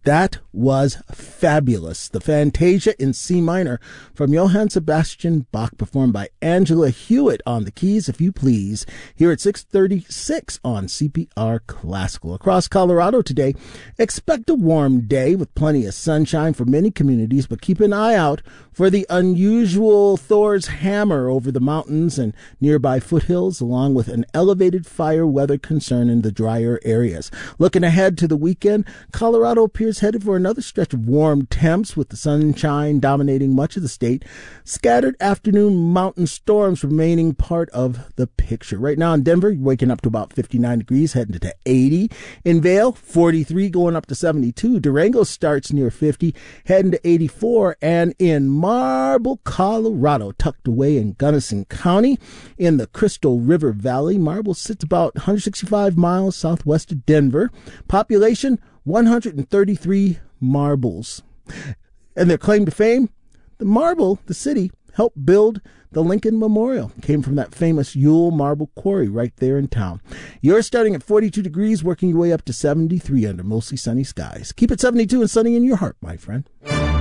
That was fabulous. The Fantasia in C minor from Johann Sebastian Bach, performed by Angela Hewitt on the keys, if you please, here at 6:36 on CPR Classical. Across Colorado today, expect a warm day with plenty of sunshine for many communities, but keep an eye out for the unusual Thor's hammer over the mountains and nearby foothills, along with an elevated fire weather concern in the drier areas. Looking ahead to the weekend, Colorado appears headed for another stretch of warm temps with the sunshine dominating much of the state. Scattered afternoon mountain storms remaining part of the picture. Right now in Denver, you're waking up to about 59 degrees, heading to 80. In Vail, 43 going up to 72. Durango starts near 50, heading to 84. And in Marble, Colorado, tucked away in Gunnison County in the Crystal River Valley, Marble sits about 165 miles southwest of Denver. Population, 133 marbles. And their claim to fame? The marble, the city, helped build the Lincoln Memorial. Came from that famous Yule Marble Quarry right there in town. You're starting at 42 degrees, working your way up to 73 under mostly sunny skies. Keep it 72 and sunny in your heart, my friend.